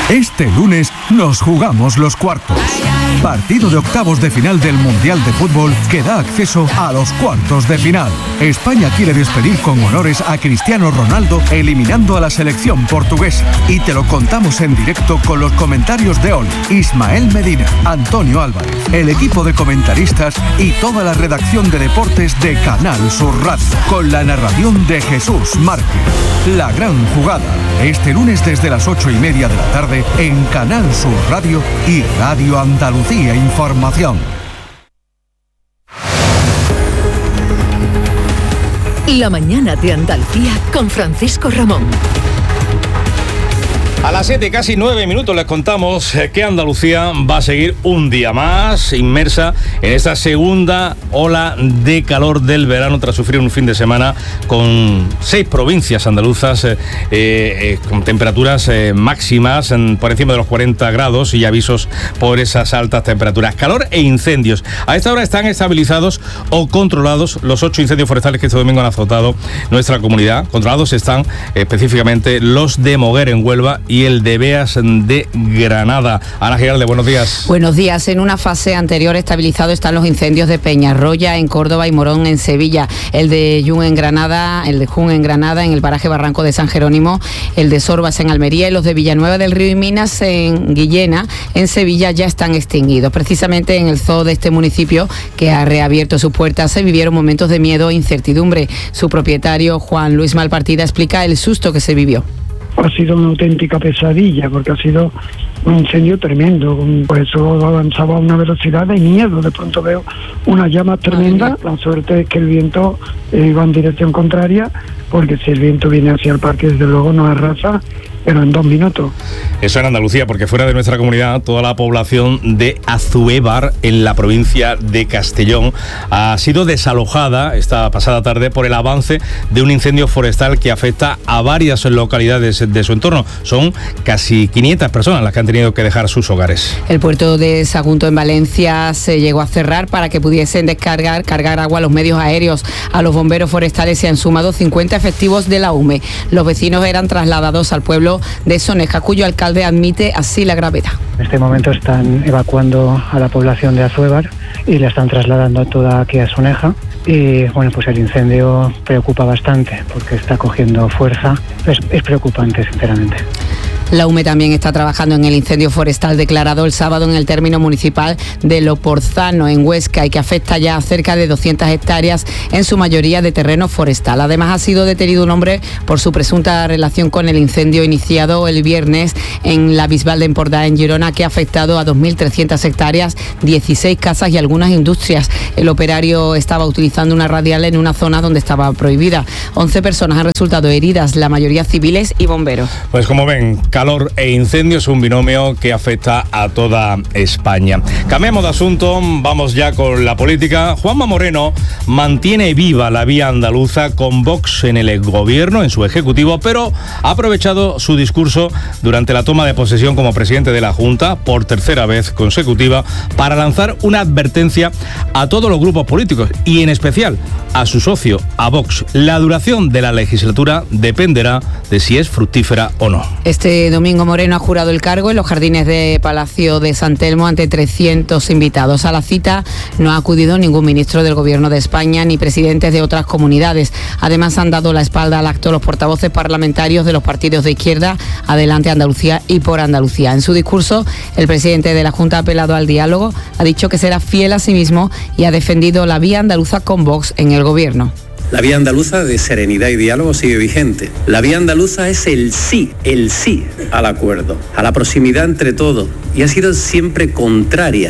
Este lunes nos jugamos los cuartos. Partido de octavos de final del Mundial de Fútbol que da acceso a los cuartos de final. España quiere despedir con honores a Cristiano Ronaldo eliminando a la selección portuguesa. Y te lo contamos en directo con los comentarios de Oli, Ismael Medina, Antonio Álvarez, el equipo de comentaristas y toda la redacción de deportes de Canal Sur Radio. Con la narración de Jesús Márquez. La gran jugada. Este lunes desde las 8:30 de la tarde en Canal Sur Radio y Radio Andalucía Información. La mañana de Andalucía con Francisco Ramón. A las 7, casi 9 minutos, les contamos que Andalucía va a seguir un día más inmersa en esta segunda ola de calor del verano tras sufrir un fin de semana con 6 provincias andaluzas con temperaturas máximas por encima de los 40 grados y avisos por esas altas temperaturas. Calor e incendios. A esta hora están estabilizados o controlados los 8 incendios forestales que este domingo han azotado nuestra comunidad. Controlados están específicamente los de Moguer en Huelva y el de Beas de Granada. Ana Giralde, buenos días. Buenos días. En una fase anterior estabilizado están los incendios de Peñarroya en Córdoba y Morón en Sevilla, el de Jun en Granada, el de Jun en Granada en el paraje Barranco de San Jerónimo, el de Sorbas en Almería y los de Villanueva del Río y Minas en Guillena, en Sevilla, ya están extinguidos. Precisamente en el zoo de este municipio, que ha reabierto sus puertas, se vivieron momentos de miedo e incertidumbre. Su propietario, Juan Luis Malpartida, explica el susto que se vivió. Ha sido una auténtica pesadilla porque ha sido un incendio tremendo, pues eso avanzaba a una velocidad de miedo. De pronto veo una llama tremenda. La suerte es que el viento iba en dirección contraria, porque si el viento viene hacia el parque, desde luego nos arrasa, pero en 2 minutos. Eso en Andalucía, porque fuera de nuestra comunidad, toda la población de Azuévar, en la provincia de Castellón, ha sido desalojada esta pasada tarde por el avance de un incendio forestal que afecta a varias localidades de su entorno. Son casi 500 personas las que han tenido que dejar sus hogares. El puerto de Sagunto en Valencia se llegó a cerrar para que pudiesen cargar agua a los medios aéreos. A los bomberos forestales se han sumado 50 efectivos de la UME. Los vecinos eran trasladados al pueblo de Soneja, cuyo alcalde admite así la gravedad. En este momento están evacuando a la población de Azuévar y la están trasladando toda aquí a Soneja. Y bueno, pues el incendio preocupa bastante porque está cogiendo fuerza. Es preocupante, sinceramente. La UME también está trabajando en el incendio forestal declarado el sábado en el término municipal de Loporzano, en Huesca, y que afecta ya a cerca de 200 hectáreas, en su mayoría de terreno forestal. Además, ha sido detenido un hombre por su presunta relación con el incendio iniciado el viernes en la Bisbal de Empordà, en Girona, que ha afectado a 2.300 hectáreas, 16 casas y algunas industrias. El operario estaba utilizando una radial en una zona donde estaba prohibida. 11 personas han resultado heridas, la mayoría civiles y bomberos. Pues como ven, calor e incendios, un binomio que afecta a toda España. Cambiamos de asunto, vamos ya con la política. Juanma Moreno mantiene viva la vía andaluza con Vox en el gobierno, en su ejecutivo, pero ha aprovechado su discurso durante la toma de posesión como presidente de la Junta, por tercera vez consecutiva, para lanzar una advertencia a todos los grupos políticos y en especial a su socio, a Vox. La duración de la legislatura dependerá de si es fructífera o no. Este domingo Moreno ha jurado el cargo en los jardines de Palacio de San Telmo ante 300 invitados. A la cita no ha acudido ningún ministro del Gobierno de España ni presidentes de otras comunidades. Además, han dado la espalda al acto los portavoces parlamentarios de los partidos de izquierda, Adelante Andalucía y Por Andalucía. En su discurso, el presidente de la Junta ha apelado al diálogo, ha dicho que será fiel a sí mismo y ha defendido la vía andaluza con Vox en el Gobierno. La vía andaluza de serenidad y diálogo sigue vigente. La vía andaluza es el sí al acuerdo, a la proximidad entre todos, y ha sido siempre contraria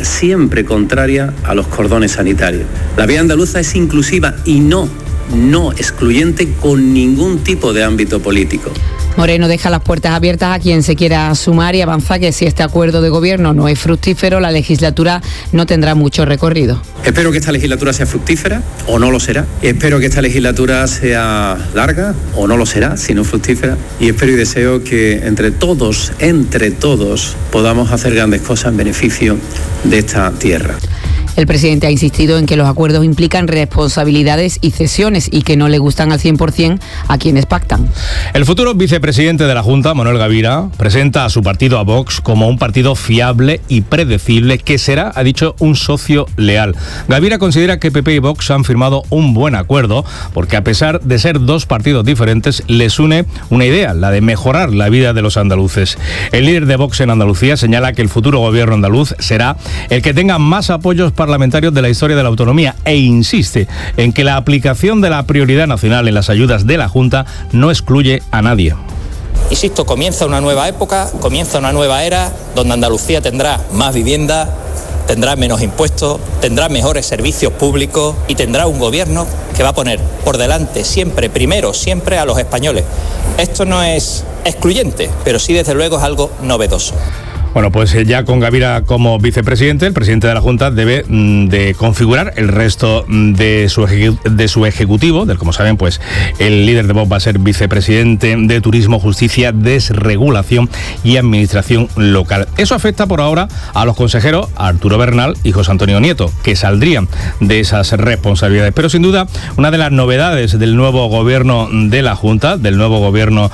a los cordones sanitarios. La vía andaluza es inclusiva y no excluyente con ningún tipo de ámbito político. Moreno deja las puertas abiertas a quien se quiera sumar y avanza que si este acuerdo de gobierno no es fructífero, la legislatura no tendrá mucho recorrido. Espero que esta legislatura sea fructífera o no lo será. Espero que esta legislatura sea larga o no lo será, si no fructífera. Y espero y deseo que entre todos, podamos hacer grandes cosas en beneficio de esta tierra. El presidente ha insistido en que los acuerdos implican responsabilidades y cesiones y que no le gustan al 100% a quienes pactan. El futuro vicepresidente de la Junta, Manuel Gavira, presenta a su partido, a Vox, como un partido fiable y predecible que será, ha dicho, un socio leal. Gavira considera que PP y Vox han firmado un buen acuerdo porque, a pesar de ser dos partidos diferentes, les une una idea, la de mejorar la vida de los andaluces. El líder de Vox en Andalucía señala que el futuro gobierno andaluz será el que tenga más apoyos parlamentarios de la historia de la autonomía e insiste en que la aplicación de la prioridad nacional en las ayudas de la Junta no excluye a nadie. Insisto, comienza una nueva época, comienza una nueva era donde Andalucía tendrá más vivienda, tendrá menos impuestos, tendrá mejores servicios públicos y tendrá un gobierno que va a poner por delante siempre, primero, siempre a los españoles. Esto no es excluyente, pero sí desde luego es algo novedoso. Bueno, pues ya con Gavira como vicepresidente, el presidente de la Junta debe de configurar el resto de su ejecutivo, del como saben, pues el líder de Vox va a ser vicepresidente de Turismo, Justicia, Desregulación y Administración Local. Eso afecta por ahora a los consejeros Arturo Bernal y José Antonio Nieto, que saldrían de esas responsabilidades. Pero sin duda, una de las novedades del nuevo gobierno de la Junta, del nuevo gobierno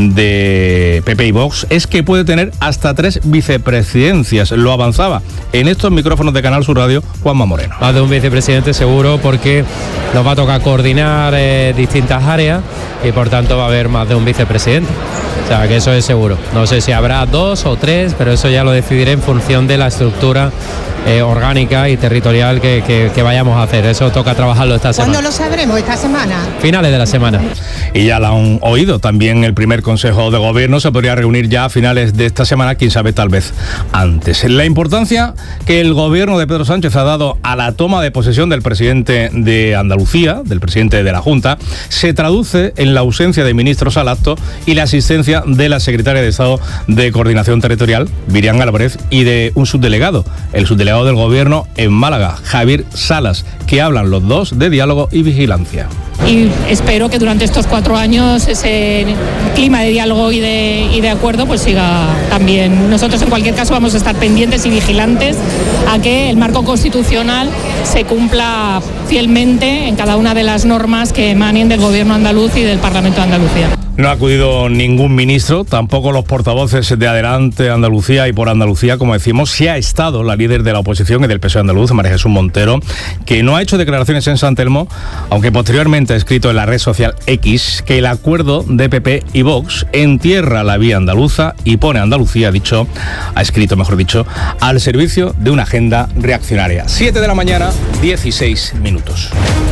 de PP y Vox, es que puede tener hasta 3 vicepresidencias. Lo avanzaba en estos micrófonos de Canal Sur Radio Juanma Moreno. Más de un vicepresidente seguro, porque nos va a tocar coordinar distintas áreas y por tanto va a haber más de un vicepresidente. O sea, que eso es seguro. No sé si habrá 2 o 3, pero eso ya lo decidiré en función de la estructura orgánica y territorial que vayamos a hacer. Eso toca trabajarlo esta semana. ¿Cuándo lo sabremos? ¿Esta semana? Finales de la semana. Y ya lo han oído, también el primer Consejo de Gobierno se podría reunir ya a finales de esta semana, quién sabe, tal vez antes. La importancia que el gobierno de Pedro Sánchez ha dado a la toma de posesión del presidente de Andalucía, del presidente de la Junta, se traduce en la ausencia de ministros al acto y la asistencia de la secretaria de Estado de Coordinación Territorial, Miriam Álvarez, y de un subdelegado, el subdelegado del Gobierno en Málaga, Javier Salas, que hablan los dos de diálogo y vigilancia. Y espero que durante estos 4 años ese clima de diálogo y de acuerdo pues siga también. Nosotros en cualquier caso vamos a estar pendientes y vigilantes a que el marco constitucional se cumpla fielmente en cada una de las normas que emanen del Gobierno andaluz y del Parlamento de Andalucía. No ha acudido ningún ministro, tampoco los portavoces de Adelante Andalucía y Por Andalucía, como decimos. Sí ha estado la líder de la oposición y del PSOE andaluz, María Jesús Montero, que no ha hecho declaraciones en San Telmo, aunque posteriormente ha escrito en la red social X que el acuerdo de PP y Vox entierra la vía andaluza y pone a Andalucía, ha escrito, mejor dicho, al servicio de una agenda reaccionaria. 7 de la mañana, 16 minutos.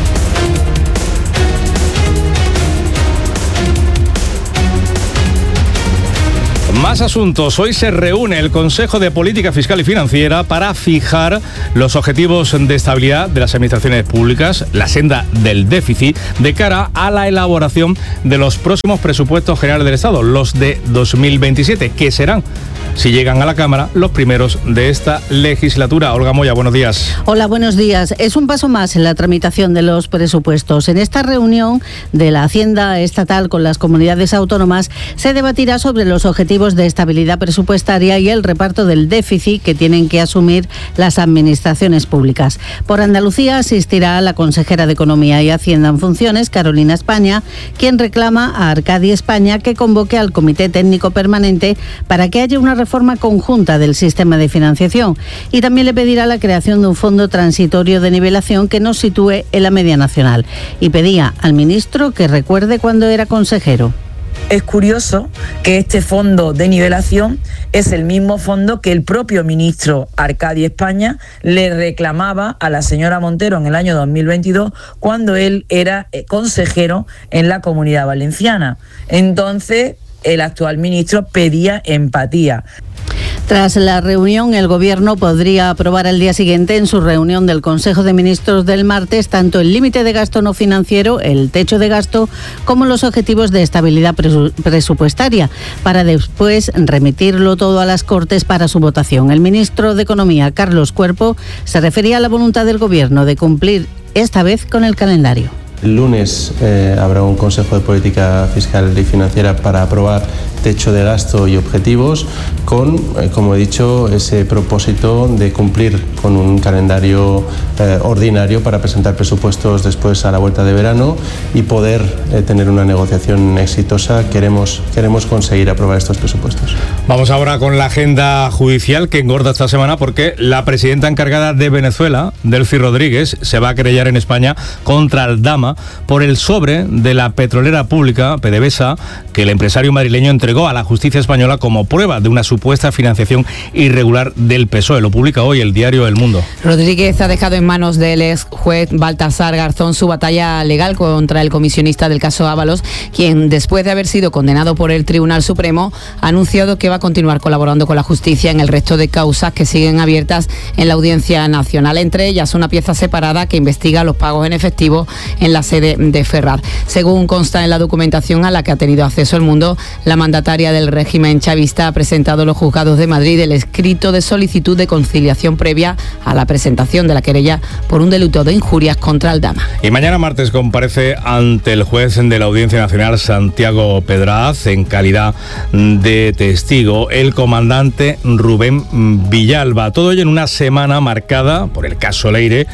Más asuntos. Hoy se reúne el Consejo de Política Fiscal y Financiera para fijar los objetivos de estabilidad de las administraciones públicas, la senda del déficit, de cara a la elaboración de los próximos presupuestos generales del Estado, los de 2027, que serán, si llegan a la Cámara, los primeros de esta legislatura. Olga Moya, buenos días. Hola, buenos días. Es un paso más en la tramitación de los presupuestos. En esta reunión de la Hacienda Estatal con las comunidades autónomas se debatirá sobre los objetivos de estabilidad presupuestaria y el reparto del déficit que tienen que asumir las administraciones públicas. Por Andalucía asistirá la consejera de Economía y Hacienda en funciones, Carolina España, quien reclama a Arcadi España que convoque al Comité Técnico Permanente para que haya una reforma conjunta del sistema de financiación, y también le pedirá la creación de un fondo transitorio de nivelación que nos sitúe en la media nacional, y pedía al ministro que recuerde cuando era consejero. Es curioso que este fondo de nivelación es el mismo fondo que el propio ministro Arcadi España le reclamaba a la señora Montero en el año 2022 cuando él era consejero en la Comunidad Valenciana. Entonces, el actual ministro pedía empatía. Tras la reunión, el Gobierno podría aprobar al día siguiente en su reunión del Consejo de Ministros del martes tanto el límite de gasto no financiero, el techo de gasto, como los objetivos de estabilidad presupuestaria, para después remitirlo todo a las Cortes para su votación. El ministro de Economía, Carlos Cuerpo, se refería a la voluntad del Gobierno de cumplir esta vez con el calendario. El lunes habrá un Consejo de Política Fiscal y Financiera para aprobar techo de gasto y objetivos con, como he dicho, ese propósito de cumplir con un calendario ordinario para presentar presupuestos después a la vuelta de verano y poder tener una negociación exitosa. Queremos conseguir aprobar estos presupuestos. Vamos ahora con la agenda judicial que engorda esta semana porque la presidenta encargada de Venezuela, Delcy Rodríguez, se va a querellar en España contra Aldama por el sobre de la petrolera pública PDVSA que el empresario madrileño entregó a la justicia española como prueba de una supuesta financiación irregular del PSOE. Lo publica hoy el diario El Mundo. Rodríguez ha dejado en manos del ex juez Baltasar Garzón su batalla legal contra el comisionista del caso Ábalos, quien, después de haber sido condenado por el Tribunal Supremo, ha anunciado que va a continuar colaborando con la justicia en el resto de causas que siguen abiertas en la Audiencia Nacional, entre ellas una pieza separada que investiga los pagos en efectivo en la sede de Ferraz. Según consta en la documentación a la que ha tenido acceso El Mundo, la mandataria del régimen chavista ha presentado a los juzgados de Madrid el escrito de solicitud de conciliación previa a la presentación de la querella por un delito de injurias contra Aldama. Y mañana martes comparece ante el juez de la Audiencia Nacional, Santiago Pedraz, en calidad de testigo, el comandante Rubén Villalba. Todo ello en una semana marcada por el caso Leire,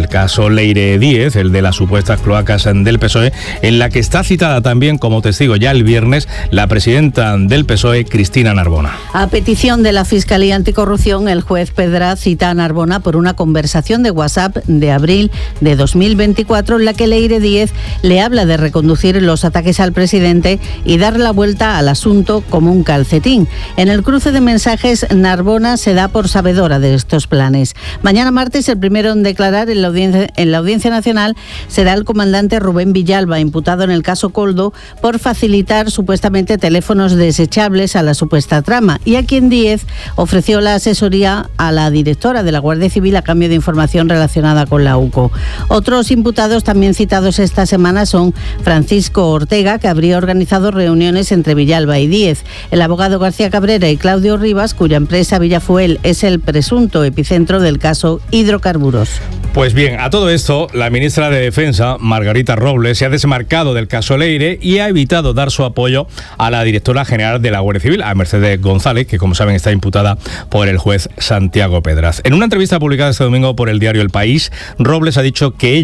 Díez, el de las supuestas cloacas del PSOE, en la que está citada también como testigo ya el viernes la presidenta del PSOE, Cristina Narbona. A petición de la Fiscalía Anticorrupción, el juez Pedraz cita a Narbona por una conversación de WhatsApp de abril de 2024 en la que Leire Díez le habla de reconducir los ataques al presidente y dar la vuelta al asunto como un calcetín. En el cruce de mensajes, Narbona se da por sabedora de estos planes. Mañana martes, el primero en declarar en la Audiencia Nacional será el comandante Rubén Villalba, imputado en el caso Koldo por facilitar supuestamente teléfonos desechables a la supuesta trama, y a quien Díez ofreció la asesoría a la directora de la Guardia Civil a cambio de información relacionada con la UCO. Otros imputados también citados esta semana son Francisco Ortega, que habría organizado reuniones entre Villalba y Díez, el abogado García Cabrera y Claudio Rivas, cuya empresa Villafuel es el presunto epicentro del caso Hidrocarburos. Pues bien, a todo esto, la ministra de Defensa, Margarita Robles, se ha desmarcado del caso Leire y ha evitado dar su apoyo a la directora general de la Guardia Civil, a Mercedes González, que como saben está imputada por el juez Santiago Pedraz. En una entrevista publicada este domingo por el diario El País, Robles ha dicho que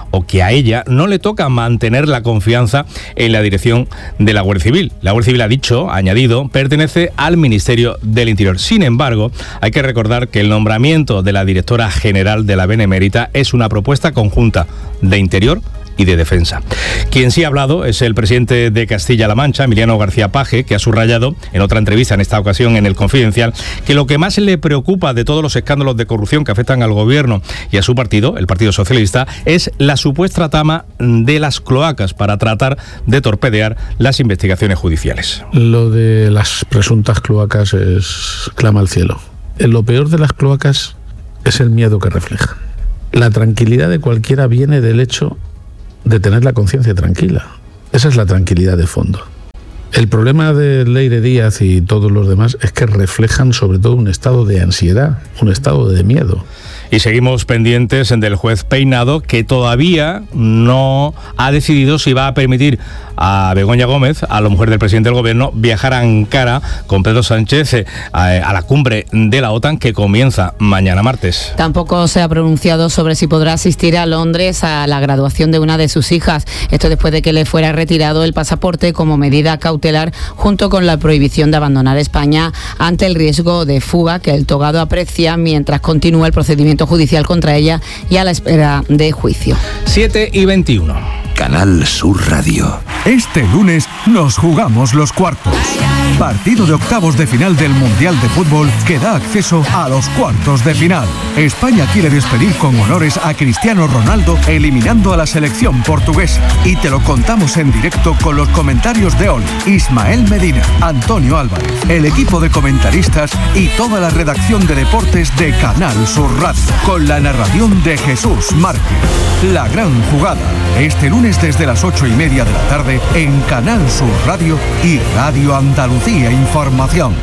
a ella no le toca mantener la confianza en la dirección de la Guardia Civil. La Guardia Civil ha añadido, pertenece al Ministerio del Interior. Sin embargo, hay que recordar que el nombramiento de la directora general de la Benemérita es una propuesta conjunta de Interior y de Defensa. Quien sí ha hablado es el presidente de Castilla-La Mancha, Emiliano García Paje, que ha subrayado en otra entrevista, en esta ocasión en El Confidencial, que lo que más le preocupa de todos los escándalos de corrupción que afectan al gobierno y a su partido, el Partido Socialista, es la supuesta trama de las cloacas para tratar de torpedear las investigaciones judiciales. Lo de las presuntas cloacas clama al cielo. Lo peor de las cloacas es el miedo que reflejan. La tranquilidad de cualquiera viene del hecho de tener la conciencia tranquila. Esa es la tranquilidad de fondo. El problema de Leire Díaz y todos los demás es que reflejan sobre todo un estado de ansiedad, un estado de miedo. Y seguimos pendientes del juez Peinado, que todavía no ha decidido si va a permitir a Begoña Gómez, a la mujer del presidente del gobierno, viajar a Ankara con Pedro Sánchez a la cumbre de la OTAN que comienza mañana martes. Tampoco se ha pronunciado sobre si podrá asistir a Londres a la graduación de una de sus hijas. Esto después de que le fuera retirado el pasaporte como medida cautelar, junto con la prohibición de abandonar España ante el riesgo de fuga que el togado aprecia mientras continúa el procedimiento judicial contra ella y a la espera de juicio. 7:21. Canal Sur Radio. Este lunes nos jugamos los cuartos. Partido de octavos de final del Mundial de Fútbol que da acceso a los cuartos de final. España quiere despedir con honores a Cristiano Ronaldo eliminando a la selección portuguesa. Y te lo contamos en directo con los comentarios de Oli, Ismael Medina, Antonio Álvarez, el equipo de comentaristas y toda la redacción de deportes de Canal Sur Radio. Con la narración de Jesús Márquez. La gran jugada. Este lunes desde las 8:30 de la tarde en Canal Sur Radio y Radio Andalucía Información.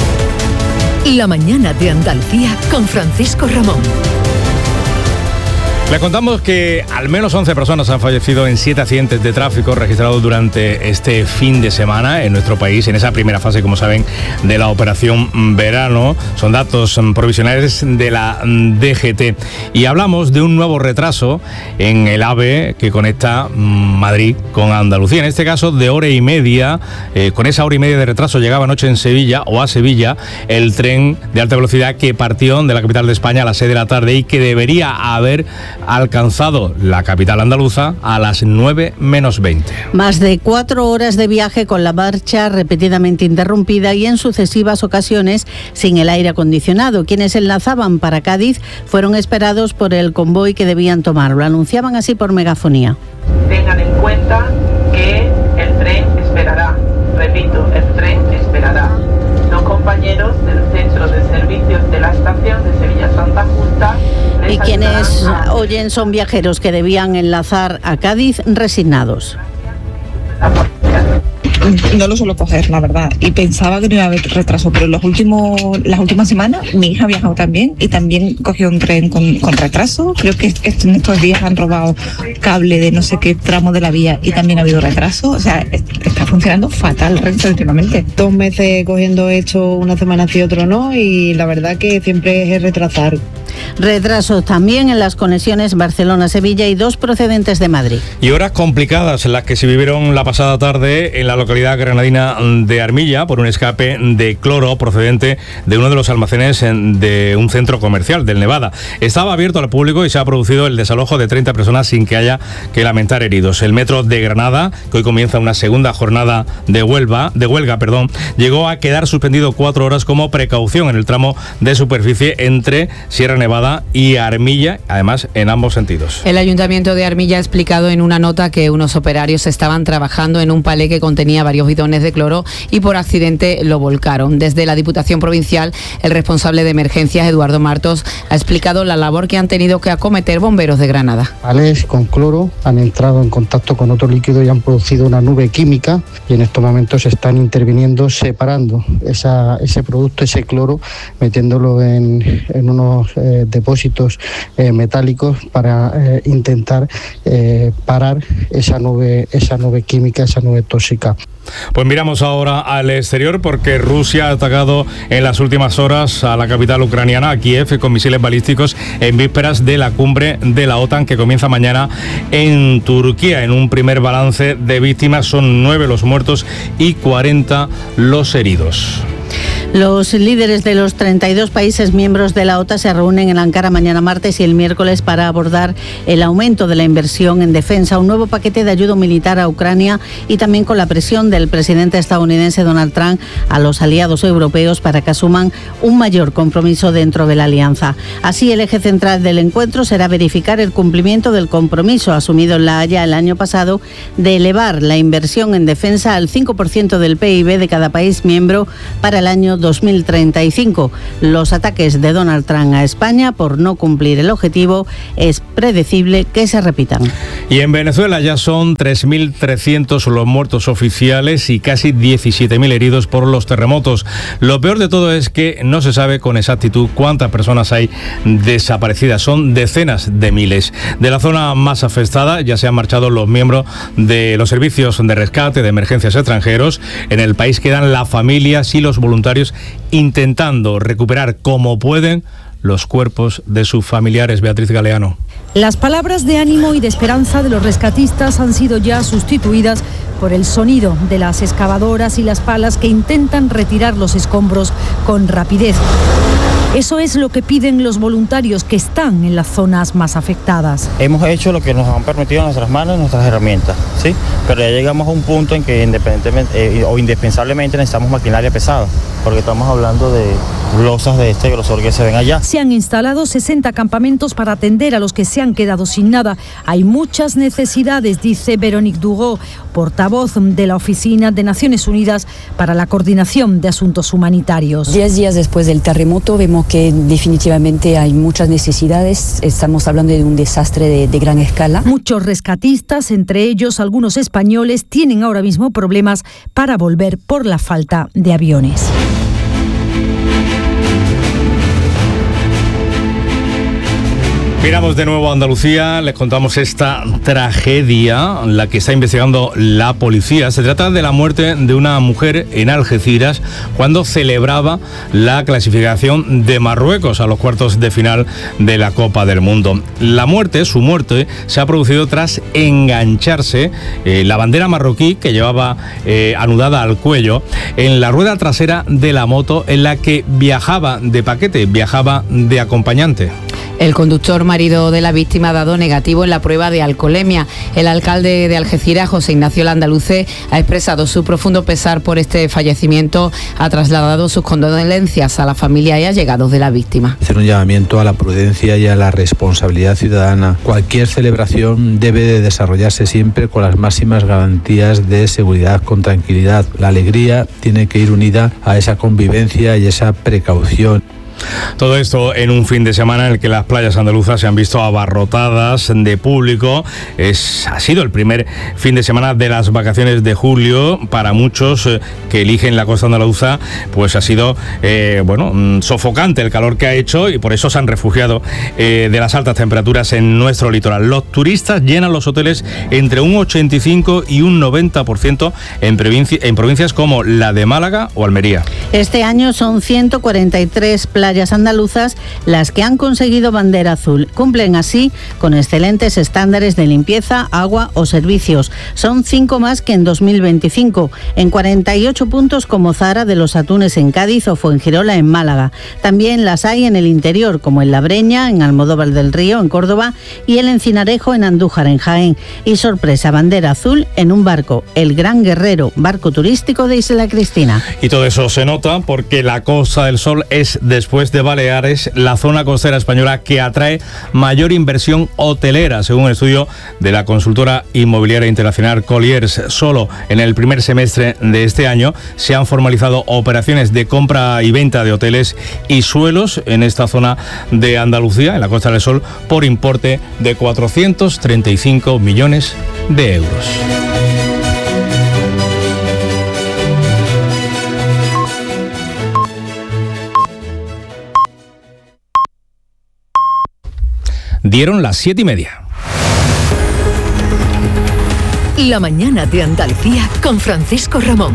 La mañana de Andalucía con Francisco Ramón. Les contamos que al menos 11 personas han fallecido en 7 accidentes de tráfico registrados durante este fin de semana en nuestro país, en esa primera fase, como saben, de la operación Verano. Son datos provisionales de la DGT. Y hablamos de un nuevo retraso en el AVE que conecta Madrid con Andalucía. En este caso, de hora y media. Con esa hora y media de retraso llegaba anoche en Sevilla, o a Sevilla, el tren de alta velocidad que partió de la capital de España a las 6 de la tarde y que debería haber alcanzado la capital andaluza a las 9 menos 20. Más de 4 horas de viaje con la marcha repetidamente interrumpida y en sucesivas ocasiones sin el aire acondicionado. Quienes enlazaban para Cádiz fueron esperados por el convoy que debían tomar. Lo anunciaban así por megafonía. Tengan en cuenta que el tren esperará. Repito, el tren esperará. Los compañeros del centro de servicios de la estación de Sevilla Santa Justa. Y quienes oyen son viajeros que debían enlazar a Cádiz resignados. No lo suelo coger, la verdad, y pensaba que no iba a haber retraso, pero las últimas semanas mi hija ha viajado también y también cogió un tren con retraso. Creo que en estos días han robado cable de no sé qué tramo de la vía y también ha habido retraso. O sea, está funcionando fatal Renfe últimamente. 2 meses cogiendo esto, una semana sí, otro no, y la verdad que siempre es retrasar. Retrasos también en las conexiones Barcelona-Sevilla y 2 procedentes de Madrid. Y horas complicadas las que se vivieron la pasada tarde en la localidad granadina de Armilla por un escape de cloro procedente de uno de los almacenes de un centro comercial del Nevada. Estaba abierto al público y se ha producido el desalojo de 30 personas sin que haya que lamentar heridos. El metro de Granada, que hoy comienza una segunda jornada de huelga, llegó a quedar suspendido 4 horas como precaución en el tramo de superficie entre Sierra Nevada y Armilla, además en ambos sentidos. El Ayuntamiento de Armilla ha explicado en una nota que unos operarios estaban trabajando en un palé que contenía varios bidones de cloro y por accidente lo volcaron. Desde la Diputación Provincial, el responsable de emergencias, Eduardo Martos, ha explicado la labor que han tenido que acometer bomberos de Granada. Palés con cloro han entrado en contacto con otro líquido y han producido una nube química, y en estos momentos se están interviniendo separando ese producto, ese cloro, metiéndolo en unos depósitos metálicos para intentar parar esa nube química, esa nube tóxica. Pues miramos ahora al exterior porque Rusia ha atacado en las últimas horas a la capital ucraniana, a Kiev, con misiles balísticos en vísperas de la cumbre de la OTAN que comienza mañana en Turquía. En un primer balance de víctimas son 9 los muertos y 40 los heridos. Los líderes de los 32 países miembros de la OTAN se reúnen en Ankara mañana martes y el miércoles para abordar el aumento de la inversión en defensa, un nuevo paquete de ayuda militar a Ucrania y también con la presión del presidente estadounidense Donald Trump a los aliados europeos para que asuman un mayor compromiso dentro de la alianza. Así, el eje central del encuentro será verificar el cumplimiento del compromiso asumido en La Haya el año pasado de elevar la inversión en defensa al 5% del PIB de cada país miembro para el año 2035. Los ataques de Donald Trump a España por no cumplir el objetivo es predecible que se repitan. Y en Venezuela ya son 3.300 los muertos oficiales y casi 17.000 heridos por los terremotos. Lo peor de todo es que no se sabe con exactitud cuántas personas hay desaparecidas. Son decenas de miles. De la zona más afectada ya se han marchado los miembros de los servicios de rescate de emergencias extranjeros. En el país quedan las familias y los voluntarios intentando recuperar como pueden los cuerpos de sus familiares. Beatriz Galeano. Las palabras de ánimo y de esperanza de los rescatistas han sido ya sustituidas por el sonido de las excavadoras y las palas que intentan retirar los escombros con rapidez. Eso es lo que piden los voluntarios que están en las zonas más afectadas. Hemos hecho lo que nos han permitido nuestras manos y nuestras herramientas, ¿sí? Pero ya llegamos a un punto en que independientemente o indispensablemente necesitamos maquinaria pesada, porque estamos hablando de losas de este grosor que se ven allá. Se han instalado 60 campamentos para atender a los que se han quedado sin nada. Hay muchas necesidades, dice Véronique Dugo, portavoz de la Oficina de Naciones Unidas para la Coordinación de Asuntos Humanitarios. 10 días después del terremoto vemos que definitivamente hay muchas necesidades. Estamos hablando de un desastre de gran escala. Muchos rescatistas, entre ellos algunos españoles, tienen ahora mismo problemas para volver por la falta de aviones. Miramos de nuevo a Andalucía, les contamos esta tragedia, la que está investigando la policía. Se trata de la muerte de una mujer en Algeciras cuando celebraba la clasificación de Marruecos a los cuartos de final de la Copa del Mundo. Su muerte, se ha producido tras engancharse la bandera marroquí que llevaba anudada al cuello en la rueda trasera de la moto en la que viajaba de paquete, viajaba de acompañante. El conductor, marido de la víctima, ha dado negativo en la prueba de alcoholemia. El alcalde de Algeciras, José Ignacio Landaluce, ha expresado su profundo pesar por este fallecimiento, ha trasladado sus condolencias a la familia y allegados de la víctima. Hacer un llamamiento a la prudencia y a la responsabilidad ciudadana. Cualquier celebración debe de desarrollarse siempre con las máximas garantías de seguridad, con tranquilidad. La alegría tiene que ir unida a esa convivencia y esa precaución. Todo esto en un fin de semana en el que las playas andaluzas se han visto abarrotadas de público. Ha sido el primer fin de semana de las vacaciones de julio. Para muchos que eligen la costa andaluza, pues ha sido sofocante el calor que ha hecho, y por eso se han refugiado de las altas temperaturas en nuestro litoral. Los turistas llenan los hoteles entre un 85 y un 90% en provincias como la de Málaga o Almería. Este año son 143 playas andaluzas las que han conseguido bandera azul. Cumplen así con excelentes estándares de limpieza, agua o servicios. Son 5 más que en 2025, en 48 puntos como Zahara de los Atunes en Cádiz o Fuengirola en Málaga. También las hay en el interior, como en La Breña, en Almodóvar del Río, en Córdoba, y el Encinarejo en Andújar, en Jaén. Y sorpresa, bandera azul en un barco, el Gran Guerrero, barco turístico de Isla Cristina. Y todo eso se nota porque la Costa del Sol es, después de Baleares, la zona costera española que atrae mayor inversión hotelera, según un estudio de la consultora inmobiliaria internacional Colliers. Solo en el primer semestre de este año se han formalizado operaciones de compra y venta de hoteles y suelos en esta zona de Andalucía, en la Costa del Sol, por importe de 435 millones de euros. Dieron las 7:30. La mañana de Andalucía con Francisco Ramón.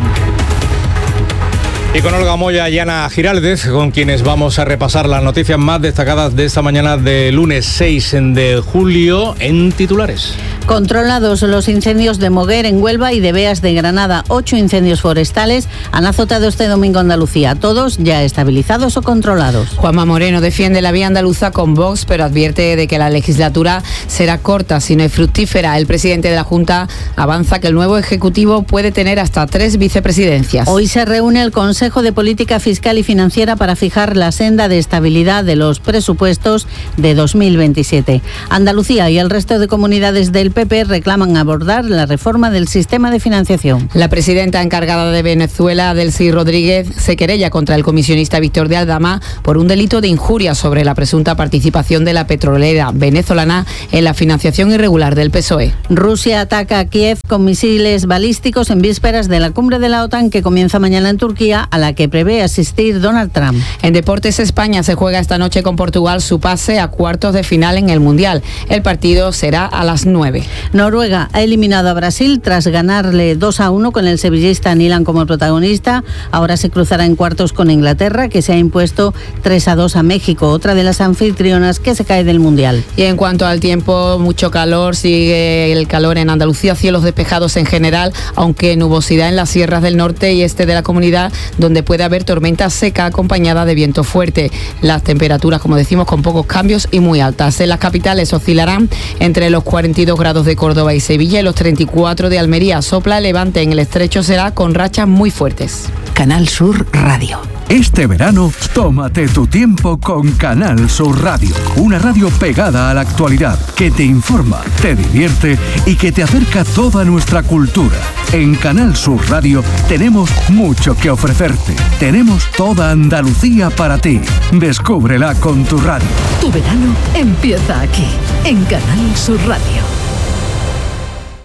Y con Olga Moya y Ana Giraldez, con quienes vamos a repasar las noticias más destacadas de esta mañana de lunes 6 de julio en titulares. Controlados los incendios de Moguer en Huelva y de Beas de Granada. 8 incendios forestales han azotado este domingo Andalucía, todos ya estabilizados o controlados. Juanma Moreno defiende la vía andaluza con Vox, pero advierte de que la legislatura será corta si no es fructífera. El presidente de la Junta avanza que el nuevo Ejecutivo puede tener hasta 3 vicepresidencias. Hoy se reúne el Consejo de Política Fiscal y Financiera para fijar la senda de estabilidad de los presupuestos de 2027. Andalucía y el resto de comunidades del PP reclaman abordar la reforma del sistema de financiación. La presidenta encargada de Venezuela, Delcy Rodríguez, se querella contra el comisionista Víctor de Aldama por un delito de injuria sobre la presunta participación de la petrolera venezolana en la financiación irregular del PSOE. Rusia ataca a Kiev con misiles balísticos en vísperas de la cumbre de la OTAN que comienza mañana en Turquía, a la que prevé asistir Donald Trump. En deportes, España se juega esta noche con Portugal su pase a cuartos de final en el Mundial. El partido será a las 9. Noruega ha eliminado a Brasil tras ganarle 2-1 con el sevillista Nilan como protagonista. Ahora se cruzará en cuartos con Inglaterra, que se ha impuesto 3-2 a México, otra de las anfitrionas que se cae del Mundial. Y en cuanto al tiempo, mucho calor, sigue el calor en Andalucía, cielos despejados en general, aunque nubosidad en las sierras del norte y este de la comunidad, donde puede haber tormenta seca acompañada de viento fuerte. Las temperaturas, como decimos, con pocos cambios y muy altas. En las capitales oscilarán entre los 42 grados de Córdoba y Sevilla y los 34 de Almería. Sopla el levante en el estrecho, será con rachas muy fuertes. Canal Sur Radio. Este verano, tómate tu tiempo con Canal Sur Radio. Una radio pegada a la actualidad, que te informa, te divierte y que te acerca toda nuestra cultura. En Canal Sur Radio tenemos mucho que ofrecerte. Tenemos toda Andalucía para ti. Descúbrela con tu radio. Tu verano empieza aquí, en Canal Sur Radio.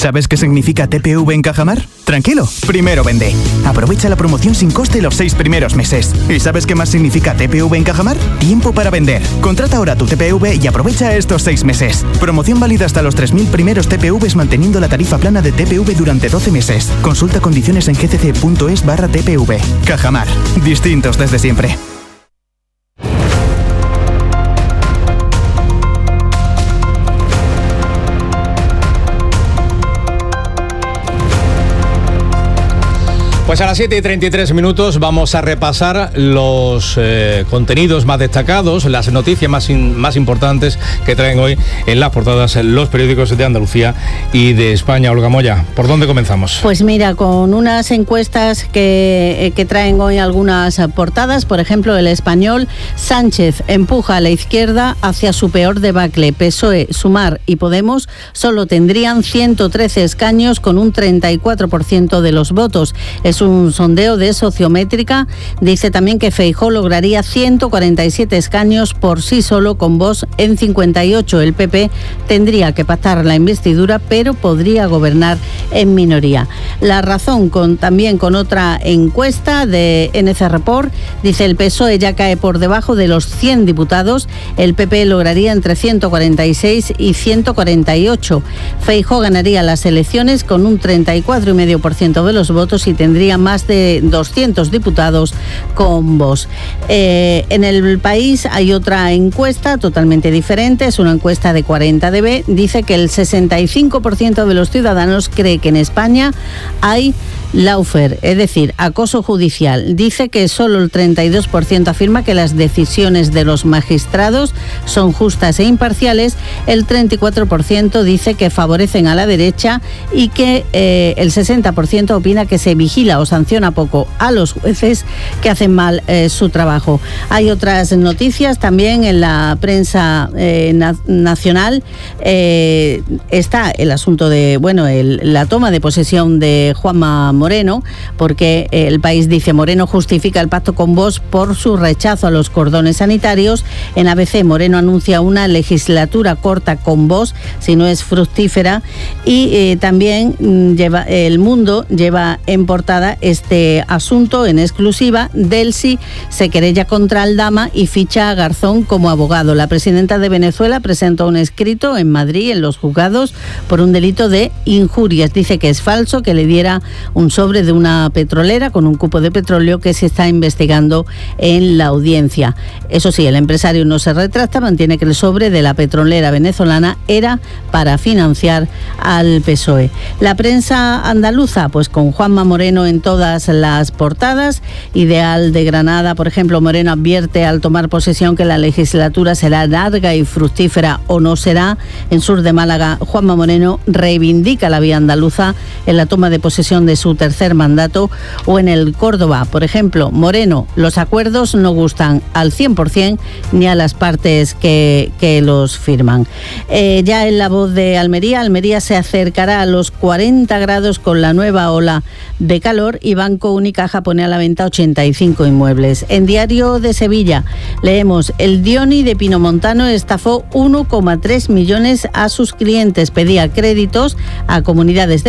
¿Sabes qué significa TPV en Cajamar? Tranquilo, primero vende. Aprovecha la promoción sin coste los 6 primeros meses. ¿Y sabes qué más significa TPV en Cajamar? Tiempo para vender. Contrata ahora tu TPV y aprovecha estos 6 meses. Promoción válida hasta los 3.000 primeros TPVs manteniendo la tarifa plana de TPV durante 12 meses. Consulta condiciones en gcc.es/TPV. Cajamar. Distintos desde siempre. Pues a las 7:33 vamos a repasar los contenidos más destacados, las noticias más importantes que traen hoy en las portadas los periódicos de Andalucía y de España. Olga Moya, ¿por dónde comenzamos? Pues mira, con unas encuestas que traen hoy algunas portadas. Por ejemplo, El Español: Sánchez empuja a la izquierda hacia su peor debacle. PSOE, Sumar y Podemos solo tendrían 113 escaños con un 34% de los votos. Es un sondeo de Sociométrica. Dice también que Feijóo lograría 147 escaños por sí solo, con Vox en 58. El PP tendría que pactar la investidura, pero podría gobernar en minoría. La Razón, también con otra encuesta de NC Report, dice: el PSOE ya cae por debajo de los 100 diputados. El PP lograría entre 146 y 148. Feijóo ganaría las elecciones con un 34,5% de los votos y tendría más de 200 diputados con Vox. En El País hay otra encuesta totalmente diferente, es una encuesta de 40DB. Dice que el 65% de los ciudadanos cree que en España hay lawfare, es decir, acoso judicial. Dice que solo el 32% afirma que las decisiones de los magistrados son justas e imparciales. El 34% dice que favorecen a la derecha y que el 60% opina que se vigila o sanciona poco a los jueces que hacen mal su trabajo. Hay otras noticias también en la prensa nacional. Está el asunto de, la toma de posesión de Juanma Moreno, porque El País dice: Moreno justifica el pacto con Vox por su rechazo a los cordones sanitarios. En ABC, Moreno anuncia una legislatura corta con Vox si no es fructífera. Y también El Mundo lleva en portada este asunto en exclusiva. Delcy se querella contra Aldama y ficha a Garzón como abogado. La presidenta de Venezuela presentó un escrito en Madrid, en los juzgados, por un delito de injurias. Dice que es falso que le diera un sobre de una petrolera con un cupo de petróleo, que se está investigando en la audiencia. Eso sí, el empresario no se retracta, mantiene que el sobre de la petrolera venezolana era para financiar al PSOE. La prensa andaluza, pues con Juanma Moreno en todas las portadas. Ideal de Granada, por ejemplo: Moreno advierte al tomar posesión que la legislatura será larga y fructífera o no será. En Sur de Málaga, Juanma Moreno reivindica la vía andaluza en la toma de posesión de su tercer mandato. O en el Córdoba, por ejemplo, Moreno: los acuerdos no gustan al 100% ni a las partes que los firman. Ya en La Voz de Almería se acercará a los 40 grados con la nueva ola de calor, y Banco Unicaja pone a la venta 85 inmuebles. En Diario de Sevilla leemos: el Dioni de Pinomontano estafó 1,3 millones a sus clientes, pedía créditos a comunidades de